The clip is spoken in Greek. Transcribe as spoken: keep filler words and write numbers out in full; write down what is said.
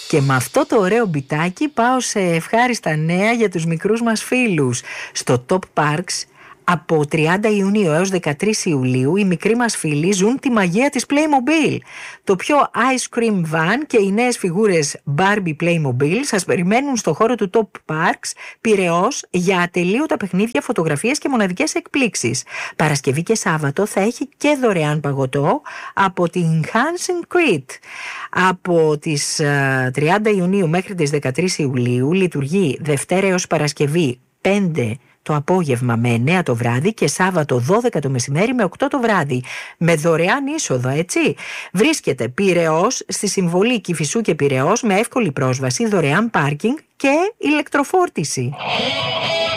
Και με αυτό το ωραίο μπιτάκι πάω σε ευχάριστα νέα για τους μικρούς μας φίλους. Στο Top Parks από τριάντα Ιουνίου έως δεκατρείς Ιουλίου οι μικροί μας φίλοι ζουν τη μαγεία της Playmobil. Το πιο ice cream van και οι νέες φιγούρες Barbie Playmobil σας περιμένουν στο χώρο του Top Parks Πειραιώς για ατελείωτα παιχνίδια, φωτογραφίες και μοναδικές εκπλήξεις. Παρασκευή και Σάββατο θα έχει και δωρεάν παγωτό από την Hansen Crete. Από τις uh, τριάντα Ιουνίου μέχρι τις δεκατρείς Ιουλίου λειτουργεί Δευτέρα έως Παρασκευή πέντε το απόγευμα με εννέα το βράδυ και Σάββατο δώδεκα το μεσημέρι με οκτώ το βράδυ. Με δωρεάν είσοδο, έτσι. Βρίσκεται Πειραιώς στη Συμβολή Κηφισού και Πειραιώς με εύκολη πρόσβαση, δωρεάν πάρκινγκ και ηλεκτροφόρτιση.